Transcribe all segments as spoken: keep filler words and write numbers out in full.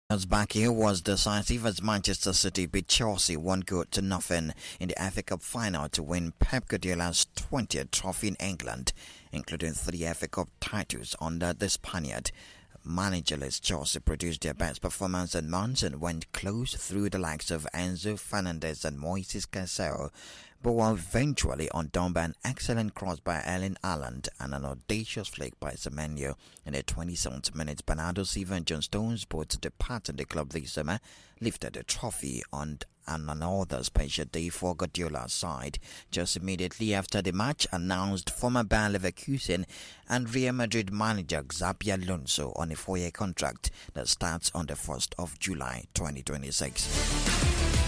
As Baku was decisive as Manchester City beat Chelsea one goal to nothing in the F A Cup final to win Pep Guardiola's twentieth trophy in England, including three F A Cup titles under the Spaniard. Managerless Chelsea produced their best performance in months and went close through the likes of Enzo Fernandez and Moises Caicedo, but were eventually undone by an excellent cross by Erling Haaland and an audacious flick by Semenyo. In the twenty-seventh minute, Bernardo Silva and John Stones, both departing the club this summer, lifted the trophy on and another special day for Guardiola's side. Just immediately after the match, announced former Bayer Leverkusen and Real Madrid manager Xabi Alonso on a four-year contract that starts on the first of July twenty twenty-six.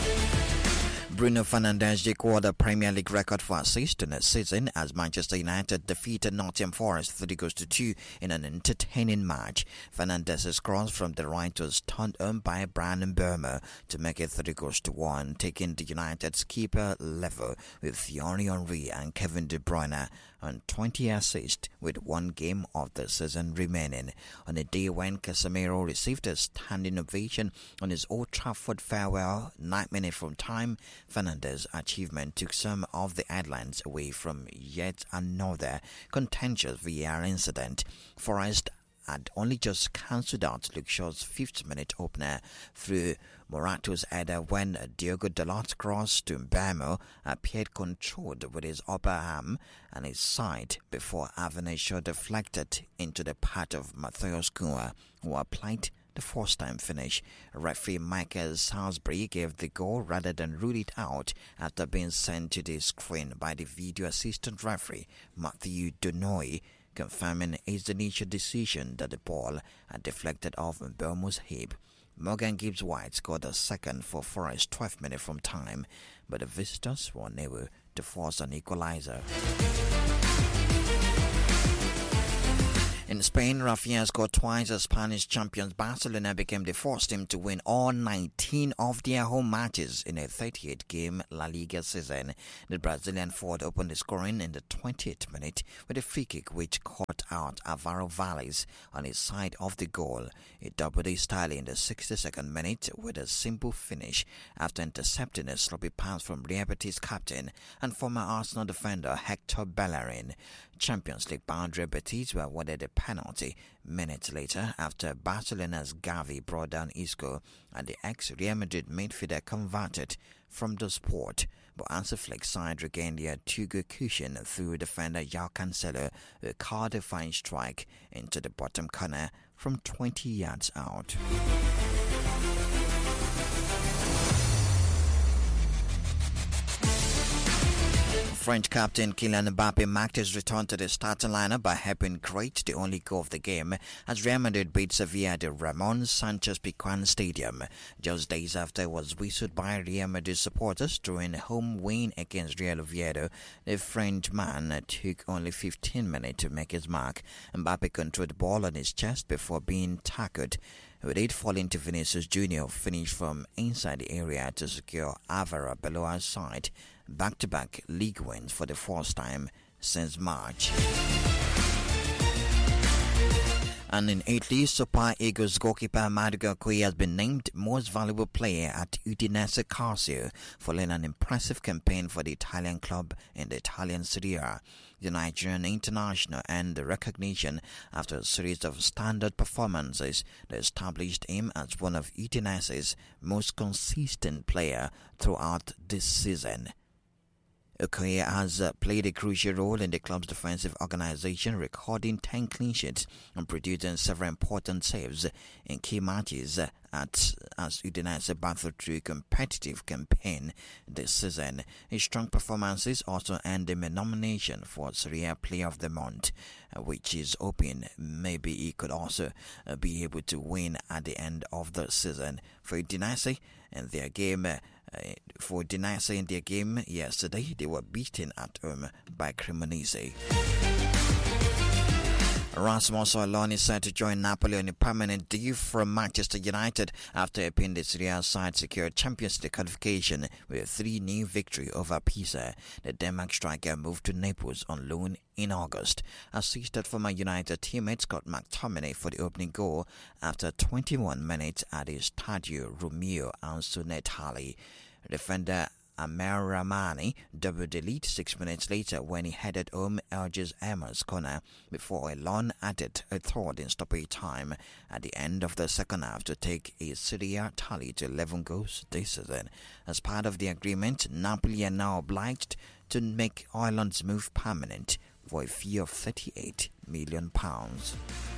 Bruno Fernandes equaled the Premier League record for assists in a season as Manchester United defeated Nottingham Forest three goals to two in an entertaining match. Fernandes' cross from the right was turned home by Bryan Mbeumo to make it three goals to one, taking the United's keeper level with Thierry Henry and Kevin De Bruyne on twenty assists with one game of the season remaining. On a day when Casemiro received a standing ovation on his Old Trafford farewell, nine minutes from time, Fernandes' achievement took some of the headlines away from yet another contentious V A R incident. Forest had only just cancelled out Luke Shaw's fifth minute opener through Morato's header when Diogo Dalot's cross to Mbeumo appeared controlled with his upper arm and his side before having a shot deflected into the path of Matheus Cunha, who applied the first-time finish. Referee Michael Salisbury gave the goal rather than rule it out after being sent to the screen by the video assistant referee Matthew Donoy, confirming his initial decision that the ball had deflected off Mbeumo's hip. Morgan Gibbs-White scored a second for Forest twelve minutes from time, but the visitors were unable to force an equalizer. In Spain, Rafinha scored twice as Spanish champions Barcelona became the first team to win all nineteen of their home matches in a thirty-eight game La Liga season. The Brazilian forward opened the scoring in the twentieth minute with a free kick which caught out Alvaro Valles on his side of the goal. He doubled his tally in the sixty-second minute with a simple finish after intercepting a sloppy pass from Real Betis captain and former Arsenal defender Hector Bellerin. Champions League bound Real Betis were awarded a penalty minutes later after Barcelona's Gavi brought down Isco and the ex-Real Madrid midfielder converted from the sport. But Hansi Flick's side regained their two-goal cushion through defender João Cancelo, who caught a fine strike into the bottom corner from twenty yards out. French captain Kylian Mbappe marked his return to the starting lineup by helping create the only goal of the game as Real Madrid beat Sevilla at the Ramon Sanchez Pizjuan Stadium. Just days after it was whistled by Real Madrid supporters during a home win against Real Oviedo, the Frenchman took only fifteen minutes to make his mark. Mbappe controlled the ball on his chest before being tackled, with it falling to Vinicius Junior, finished from inside the area to secure Alvaro Beloa's side. Back-to-back league wins for the first time since March. And in Italy, Super Eagles goalkeeper Maduga Koyi has been named most valuable player at Udinese Calcio following an impressive campaign for the Italian club in the Italian Serie A. The Nigerian international earned the recognition after a series of standard performances that established him as one of Udinese's most consistent players throughout this season. Okoye has uh, played a crucial role in the club's defensive organization, recording ten clean sheets and producing several important saves in key matches uh, at as Udinese battled through a competitive campaign this season. His strong performances also earned him a nomination for Serie A Player of the Month, uh, which is hoping maybe he could also uh, be able to win at the end of the season. For Udinese and their game uh, Uh, for Udinese in their game yesterday, they were beaten at home by Cremonese. Rasmus Højlund is set to join Napoli on a permanent deal from Manchester United after helping the Serie A side secure Champions League qualification with a three nil victory over Pisa. The Denmark striker moved to Naples on loan in August, assisted former United teammate Scott McTominay for the opening goal after twenty-one minutes at the Stadio Romeo Anconetali. Defender Amir Rahmani doubled the lead six minutes later when he headed home Elgis Emma's corner before Højlund added a third in stoppage time at the end of the second half to take a Serie A tally to eleven goals this season. As part of the agreement, Napoli are now obliged to make Højlund's move permanent for a fee of thirty-eight million pounds.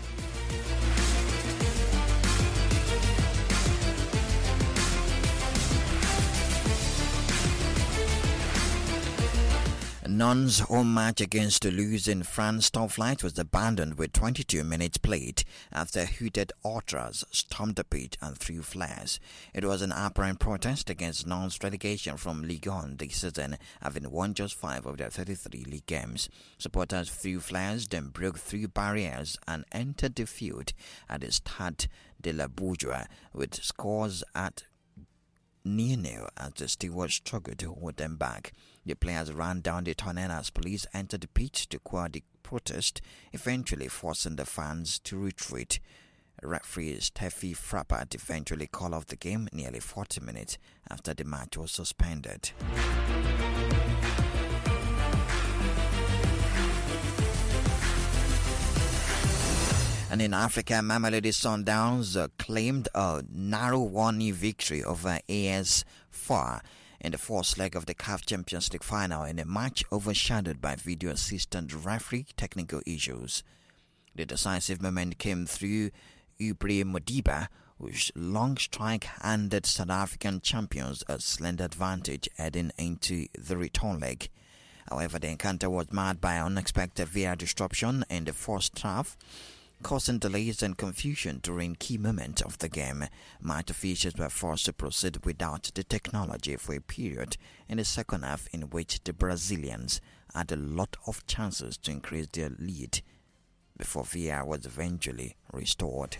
Nantes' home match against Toulouse in France top flight was abandoned with twenty-two minutes played after hooted ultras stormed the pitch and threw flares. It was an apparent protest against Nantes' relegation from Ligue one this season, having won just five of their thirty-three league games. Supporters threw flares, then broke through barriers and entered the field at the Stade de la Bourgeois with scores at nil-nil as the stewards struggled to hold them back. The players ran down the tunnel as police entered the pitch to quell the protest, eventually forcing the fans to retreat. Referee Steffi Frappart eventually called off the game nearly forty minutes after the match was suspended. And in Africa, Mamelodi Sundowns uh, claimed a narrow one nil victory over A S F A R in the first leg of the C A F Champions League final in a match overshadowed by video assistant referee technical issues. The decisive moment came through Ubre Modiba, whose long strike handed South African champions a slender advantage heading into the return leg. However, the encounter was marred by unexpected V A R disruption in the first half, causing delays and confusion during key moments of the game. Match officials were forced to proceed without the technology for a period in the second half in which the Brazilians had a lot of chances to increase their lead before V A R was eventually restored.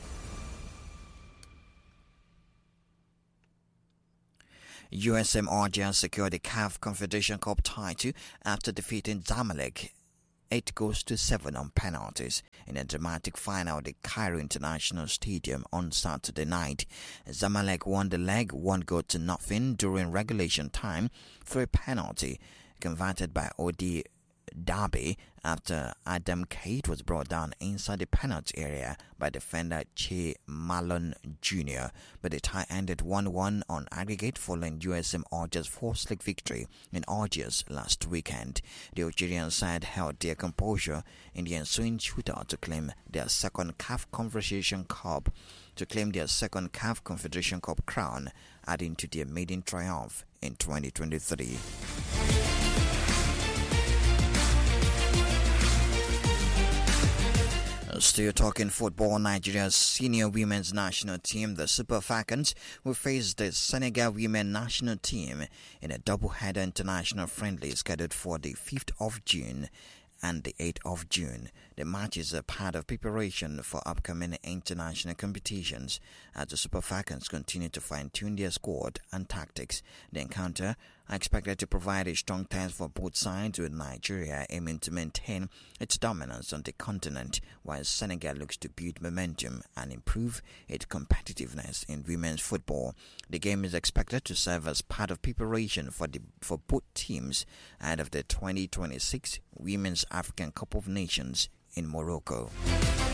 U S M Alger secured the C A F Confederation Cup title after defeating Zamalek eight goals to seven on penalties in a dramatic final at the Cairo International Stadium on Saturday night. Zamalek won the leg one goal to nothing during regulation time through a penalty converted by Odi Darby after Adam Kate was brought down inside the penalty area by defender Che Malone Junior But the tie ended one one on aggregate following U S M Alger's first league victory in Algiers last weekend. The Algerian side held their composure in the ensuing shootout to claim their second C A F Confederation Cup to claim their second C A F Confederation Cup crown, adding to their maiden triumph in twenty twenty-three. Still talking football, Nigeria's senior women's national team, the Super Falcons, will face the Senegal women national team in a double-header international friendly scheduled for the fifth of June and the eighth of June. The match is a part of preparation for upcoming international competitions as the Super Falcons continue to fine-tune their squad and tactics. The encounter are expected to provide a strong test for both sides, with Nigeria aiming to maintain its dominance on the continent, while Senegal looks to build momentum and improve its competitiveness in women's football. The game is expected to serve as part of preparation for the for both teams ahead of the twenty twenty-six Women's African Cup of Nations in Morocco.